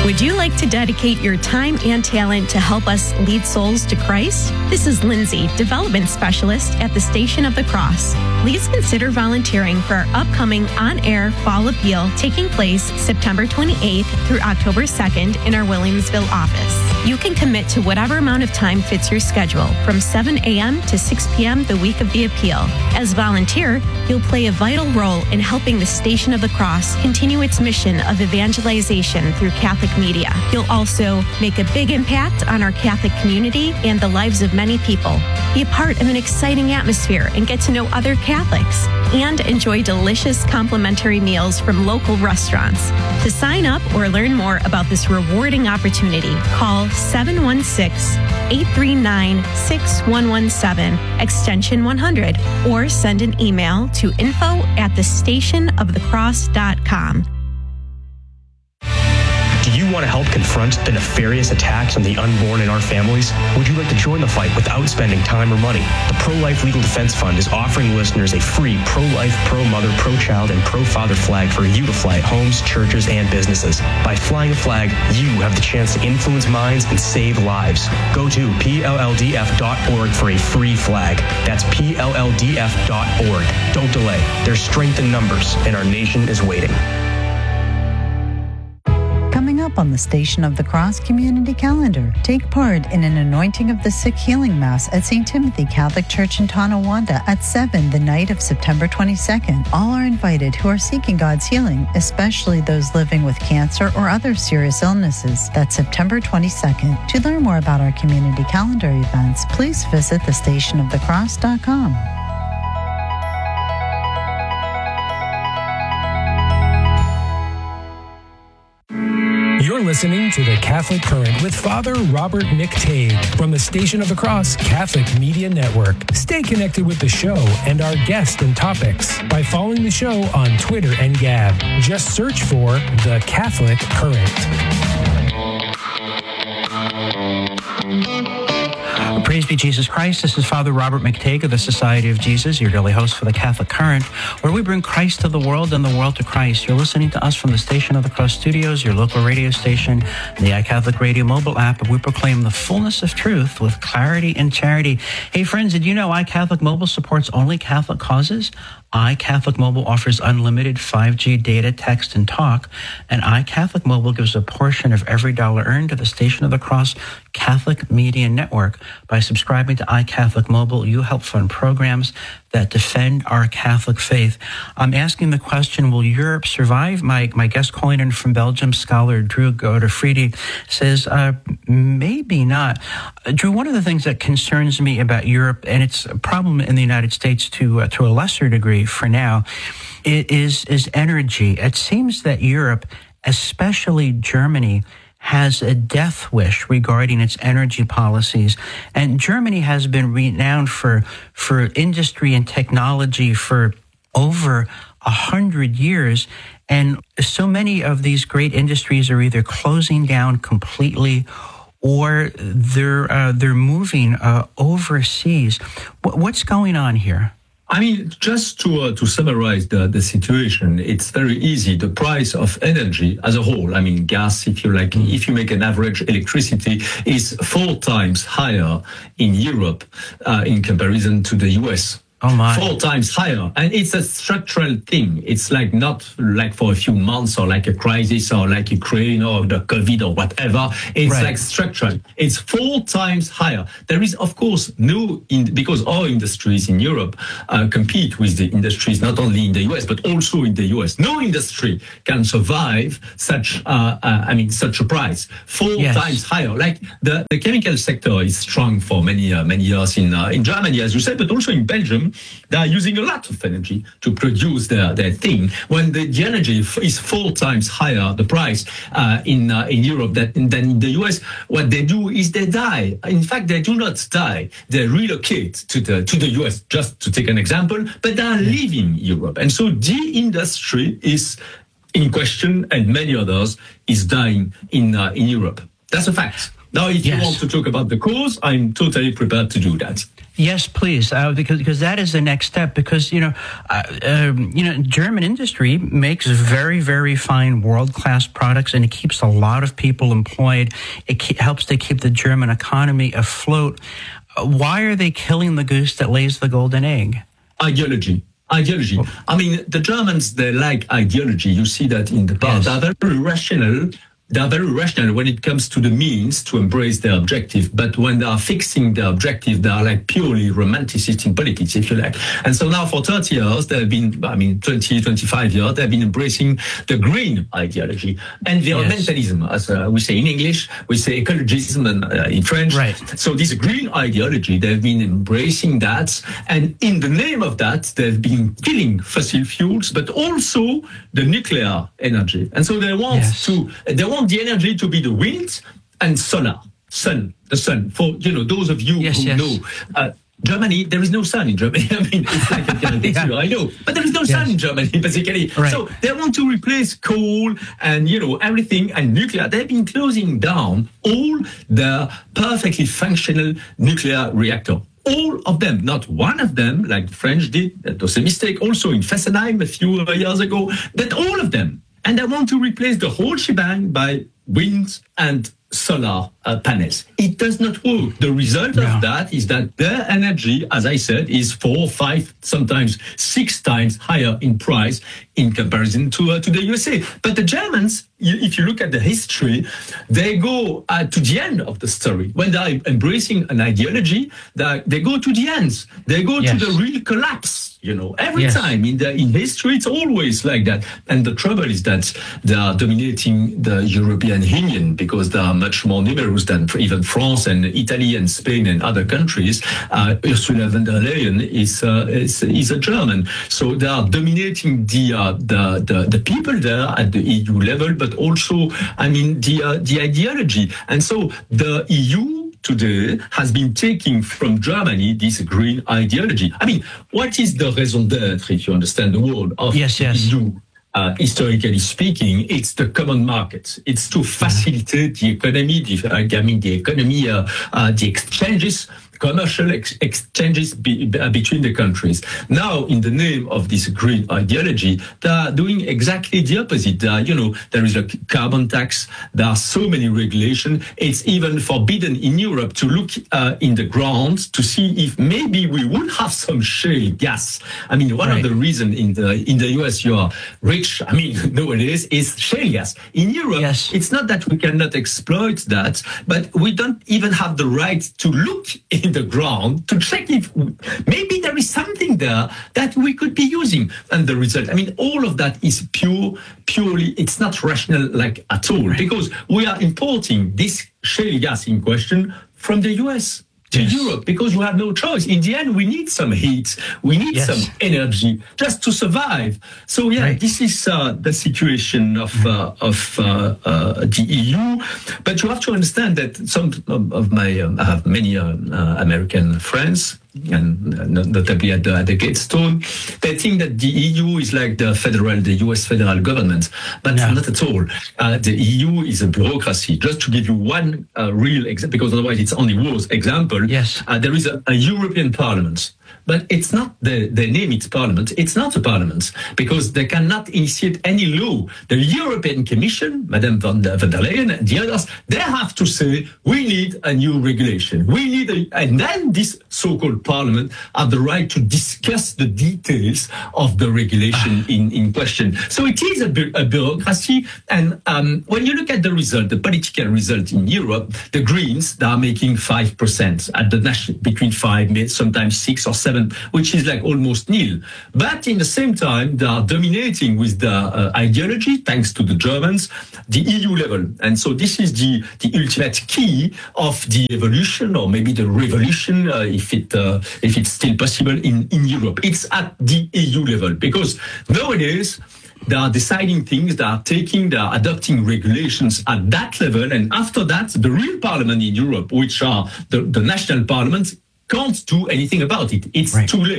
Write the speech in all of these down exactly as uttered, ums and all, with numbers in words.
Would you like to dedicate your time and talent to help us lead souls to Christ? This is Lindsay, Development Specialist at the Station of the Cross. Please consider volunteering for our upcoming on-air Fall Appeal taking place September twenty-eighth through October second in our Williamsville office. You can commit to whatever amount of time fits your schedule from seven a.m. to six p.m. the week of the appeal. As volunteer, you'll play a vital role in helping the Station of the Cross continue its mission of evangelization through Catholic media. You'll also make a big impact on our Catholic community and the lives of many people. Be a part of an exciting atmosphere and get to know other Catholics, and enjoy delicious complimentary meals from local restaurants. To sign up or learn more about this rewarding opportunity, call seven one six, eight three nine, six one one seven, extension one hundred, or send an email to info at the station of the cross dot com. Do you want to help confront the nefarious attacks on the unborn in our families? Would you like to join the fight without spending time or money? The Pro-Life Legal Defense Fund is offering listeners a free pro-life, pro-mother, pro-child, and pro-father flag for you to fly at homes, churches, and businesses. By flying a flag, you have the chance to influence minds and save lives. Go to P L L D F dot org for a free flag. That's P L L D F dot org. Don't delay. There's strength in numbers, and our nation is waiting. Coming up on the Station of the Cross Community Calendar, take part in an Anointing of the Sick Healing Mass at Saint Timothy Catholic Church in Tonawanda at seven the night of September twenty-second. All are invited who are seeking God's healing, especially those living with cancer or other serious illnesses. That's September twenty-second. To learn more about our community calendar events, please visit the station of the cross dot com. You're listening to The Catholic Current with Father Robert McTague from the Station of the Cross Catholic Media Network. Stay connected with the show and our guests and topics by following the show on Twitter and Gab. Just search for The Catholic Current. Praise be Jesus Christ. This is Father Robert McTague of the Society of Jesus, your daily host for the Catholic Current, where we bring Christ to the world and the world to Christ. You're listening to us from the Station of the Cross Studios, your local radio station, the iCatholic Radio mobile app, and we proclaim the fullness of truth with clarity and charity. Hey friends, did you know iCatholic Mobile supports only Catholic causes? iCatholic Mobile offers unlimited five G data, text, and talk, and iCatholic Mobile gives a portion of every dollar earned to the Station of the Cross Catholic Media Network. By subscribing to iCatholic Mobile, you help fund programs that defend our Catholic faith. I'm asking the question, will Europe survive? My my guest calling in from Belgium, scholar Drew Godefridi, says, uh, maybe not. Uh, Drew, one of the things that concerns me about Europe, and it's a problem in the United States to uh, to a lesser degree for now, it is, is energy. It seems that Europe, especially Germany, has a death wish regarding its energy policies. And Germany has been renowned for, for industry and technology for over a hundred years. And so many of these great industries are either closing down completely or they're, uh, they're moving uh, overseas. W- what's going on here? I mean, just to uh, to summarize the, the situation, it's very easy. The price of energy as a whole, I mean, gas, if you like, mm. if you make an average electricity, is four times higher in Europe uh, in comparison to the U S. Oh my. Four times higher. And it's a structural thing. It's like not like for a few months or like a crisis or like Ukraine or the COVID or whatever. It's right. like structural. It's four times higher. There is, of course, no, in, because our industries in Europe uh, compete with the industries not only in the U S, but also in the U S. No industry can survive such, uh, uh, I mean, such a price. Four yes. times higher. Like the, the chemical sector is strong for many, uh, many years in, uh, in Germany, as you said, but also in Belgium. They are using a lot of energy to produce their, their thing. When the, the energy is four times higher, the price uh, in uh, in Europe than, than in the U S, what they do is they die. In fact, they do not die. They relocate to the to the U S, just to take an example, but they are leaving Europe. And so the industry is in question, and many others is dying in uh, in Europe. That's a fact. Now, if yes. you want to talk about the cause, I'm totally prepared to do that. Yes, please, uh, because because that is the next step. Because you know, uh, um, you know, German industry makes very very fine world class products, and it keeps a lot of people employed. It ke- helps to keep the German economy afloat. Uh, why are they killing the goose that lays the golden egg? Ideology. Ideology. I mean, the Germans, they like ideology. You see that in the past. Yes. They're very rational. They are very rational when it comes to the means to embrace their objective. But when they are fixing their objective, they are like purely romanticist in politics, if you like. And so now for thirty years, they've been, I mean, twenty, twenty-five years, they've been embracing the green ideology. Environmentalism, yes. as uh, we say in English, we say ecologism and, uh, in French. Right. So this green ideology, they've been embracing that. And in the name of that, they've been killing fossil fuels, but also the nuclear energy. And so they want yes. to, they want the energy to be the wind and solar, sun, the sun. For, you know, those of you yes, who yes. know, uh, Germany, there is no sun in Germany. I mean, it's like a caricature, yeah. I know. But there is no yes. sun in Germany, basically. Right. So they want to replace coal and, you know, everything and nuclear. They've been closing down all the perfectly functional nuclear reactor. All of them, not one of them, like the French did. That was a mistake also in Fessenheim a few years ago. But all of them. And they want to replace the whole shebang by wind and solar uh, panels. It does not work. The result yeah. of that is that their energy, as I said, is four, five, sometimes six times higher in price in comparison to uh, to the U S A. But the Germans, if you look at the history, they go uh, to the end of the story. When they're embracing an ideology, they, they go to the end. They go yes. to the real collapse. You know, every yes. time in the in history, it's always like that. And the trouble is that they are dominating the European Union because they are much more numerous than even France and Italy and Spain and other countries. Uh, Ursula von der Leyen is, uh, is is a German, so they are dominating the uh, the, the the people there at the E U level, but also, I mean, the uh, the ideology. And so the E U today has been taking from Germany this green ideology. I mean, what is the raison d'être, if you understand the word of yes, yes. E U? Uh, historically speaking, it's the common market. It's to facilitate the economy, the, uh, I mean, the economy, uh, uh, the exchanges, commercial ex- exchanges be, be, between the countries. Now, in the name of this green ideology, they are doing exactly the opposite. They are, you know, there is a carbon tax. There are so many regulations. It's even forbidden in Europe to look uh, in the ground to see if maybe we would have some shale gas. I mean, one right. of the reasons in the in the U S you are rich, I mean, nowadays, is shale gas. In Europe, yes. it's not that we cannot exploit that, but we don't even have the right to look in the ground to check if maybe there is something there that we could be using. And the result, I mean, all of that is pure, purely, it's not rational like at all, right. because we are importing this shale gas in question from the U S to yes. Europe, because we have no choice. In the end, we need some heat, we need yes. some energy just to survive. So yeah, right. this is uh, the situation of uh, of uh, uh, the E U. But you have to understand that some of my um, I have many uh, uh, American friends, and notably at the, at the Gatestone, they think that the E U is like the federal, the U S federal government, but no. not at all. Uh, the E U is a bureaucracy. Just to give you one uh, real example, because otherwise it's only words example. Yes, uh, there is a, a European Parliament. But it's not, the, they name it parliament, it's not a parliament, because they cannot initiate any law. The European Commission, Madame von der, von der Leyen and the others, they have to say, we need a new regulation. We need a, and then this so-called parliament have the right to discuss the details of the regulation in, in question. So it is a, bu- a bureaucracy. And um, when you look at the result, the political result in Europe, the Greens, they are making five percent at the national, between five, sometimes six or seven, which is like almost nil. But in the same time, they are dominating with the uh, ideology, thanks to the Germans, the E U level. And so this is the, the ultimate key of the evolution, or maybe the revolution, uh, if it uh, if it's still possible in, in Europe. It's at the E U level, because nowadays, they are deciding things, they are taking, they are adopting regulations at that level. And after that, the real parliament in Europe, which are the, the national parliaments, can't do anything about it. It's right. too late.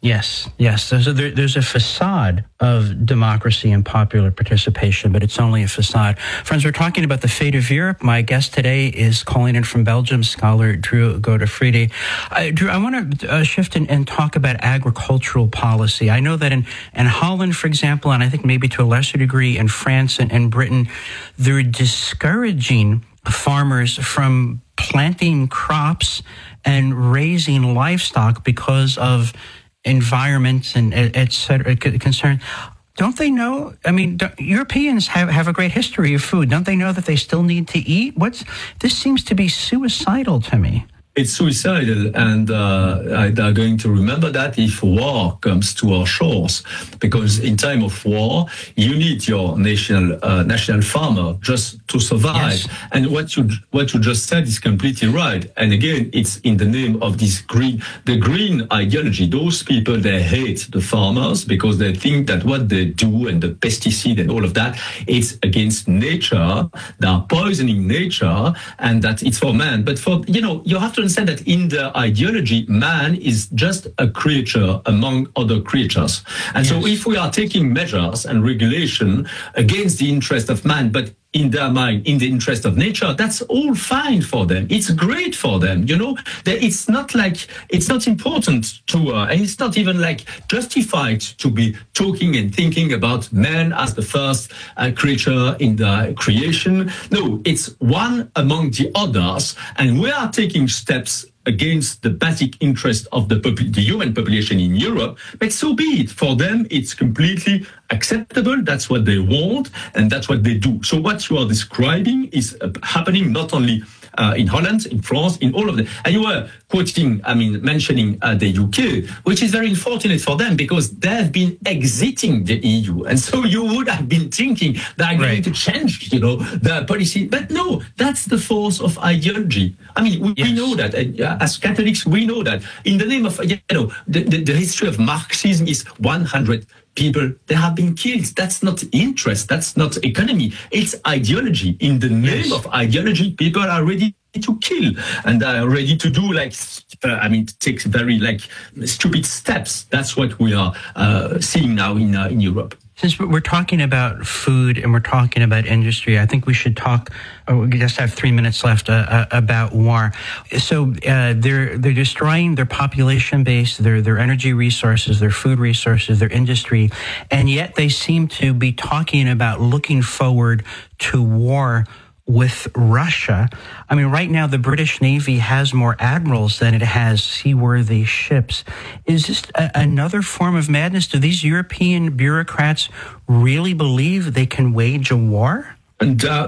Yes, yes. There's a, there, there's a facade of democracy and popular participation, but it's only a facade. Friends, we're talking about the fate of Europe. My guest today is calling in from Belgium, scholar Drew Godefriedi. Uh, Drew, I want to uh, shift and, and talk about agricultural policy. I know that in, in Holland, for example, and I think maybe to a lesser degree in France and, and Britain, they're discouraging farmers from planting crops and raising livestock because of environment and et cetera concern. Don't they know? I mean, Europeans have, have a great history of food. Don't they know that they still need to eat? What's this seems to be suicidal to me. It's suicidal, and uh, I are going to remember that if war comes to our shores, because in time of war, you need your national uh, national farmer just to survive. Yes. And what you what you just said is completely right. And again, it's in the name of this green, the green ideology. Those people, they hate the farmers because they think that what they do and the pesticide and all of that, it's against nature. They are poisoning nature, and that it's for man. But for you know, you have to understand that in the ideology, man is just a creature among other creatures. And yes. So if we are taking measures and regulation against the interest of man, but in their mind, in the interest of nature, that's all fine for them. It's great for them. You know, it's not like, it's not important to, uh, and it's not even like justified to be talking and thinking about man as the first uh, creature in the creation. No, it's one among the others. And we are taking steps against the basic interest of the, the human population in Europe, but so be it. For them, it's completely acceptable. That's what they want, and that's what they do. So what you are describing is uh, happening not only uh, in Holland, in France, in all of them. And you were quoting, I mean, mentioning uh, the U K, which is very unfortunate for them because they've been exiting the E U. And so you would have been thinking they're right. going to change, you know, the policy. But no, that's the force of ideology. I mean, we, yes. we know that. Uh, as Catholics, we know that. In the name of, you know, the, the, the history of Marxism is one hundred people, they have been killed. That's not interest. That's not economy. It's ideology. In the name yes. of ideology, people are ready to kill and are ready to do like, uh, I mean, to take very like stupid steps. That's what we are uh, seeing now in uh, in Europe. Since we're talking about food and we're talking about industry, I think we should talk. Oh, we just have three minutes left uh, uh, about war. So uh, they're they're destroying their population base, their their energy resources, their food resources, their industry, and yet they seem to be talking about looking forward to war with Russia. I mean, right now, the British Navy has more admirals than it has seaworthy ships. Is this a, another form of madness? Do these European bureaucrats really believe they can wage a war? And uh,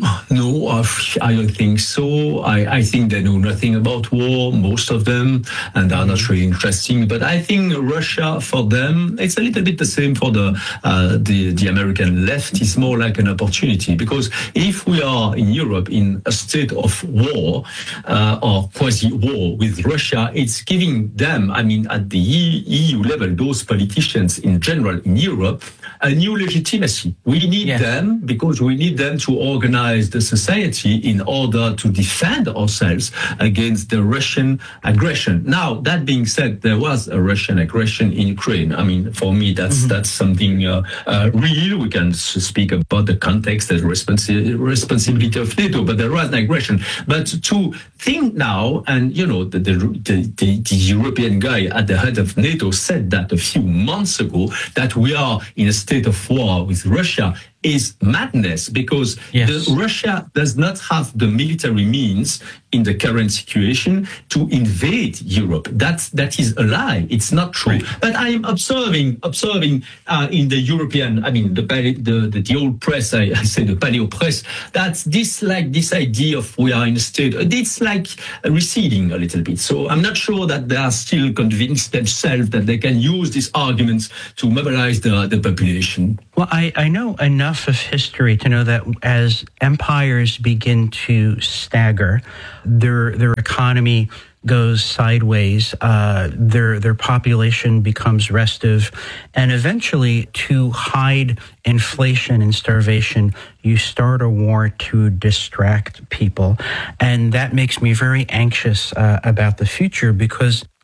no, I don't think so. I, I think they know nothing about war, most of them, and are not really interesting. But I think Russia, for them, it's a little bit the same for the uh, the, the American left. It's more like an opportunity because if we are in Europe in a state of war uh, or quasi-war with Russia, it's giving them, I mean, at the E U level, those politicians in general in Europe, a new legitimacy. We need yes. them because we need them to organize the society in order to defend ourselves against the Russian aggression. Now, that being said, there was a Russian aggression in Ukraine. I mean, for me, that's mm-hmm. that's something uh, uh, real. We can speak about the context and responsi- responsibility of NATO, but there was an aggression. But to think now, and you know, the, the, the, the European guy at the head of NATO said that a few months ago, that we are in a state of war with Russia, is madness because yes. the, Russia does not have the military means in the current situation to invade Europe. That's, that is a lie. It's not true. Right. But I am observing, observing uh, in the European, I mean, the the, the, the old press, I, I say the paleo press, that's this like this idea of we are in a state, it's like receding a little bit. So I'm not sure that they are still convinced themselves that they can use these arguments to mobilize the, the population. Well, I, I know enough of history to know that as empires begin to stagger, their their economy goes sideways, uh, their their population becomes restive, and eventually, to hide inflation and starvation, you start a war to distract people, and that makes me very anxious uh, about the future because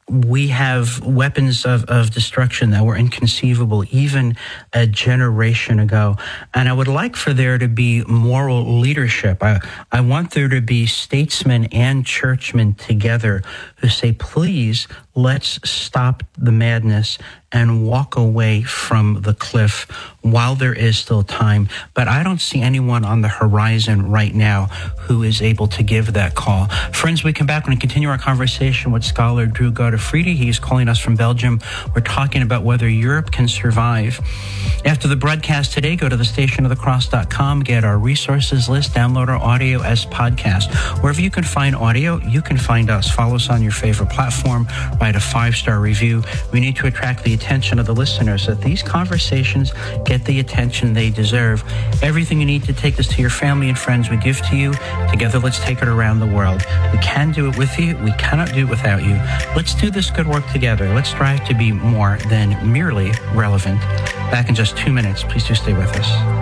we have weapons of, of destruction that were inconceivable even a generation ago. And I would like for there to be moral leadership. I, I want there to be statesmen and churchmen together who say, please, let's stop the madness and walk away from the cliff while there is still time. But I don't see anyone on the horizon right now who is able to give that call. Friends, we come back and continue our conversation with scholar Drew Godefridi. He's calling us from Belgium. We're talking about whether Europe can survive. After the broadcast today, go to the station of the cross dot com, get our resources list, download our audio as podcast. Wherever you can find audio, you can find us. Follow us on your favorite platform. Write a five-star review. We need to attract the attention of the listeners so that these conversations get the attention they deserve. Everything you need to take this to your family and friends, we give to you. Together, let's take it around the world. We can do it with you. We cannot do it without you. Let's do this good work together. Let's strive to be more than merely relevant. Back in just two minutes. Please do stay with us.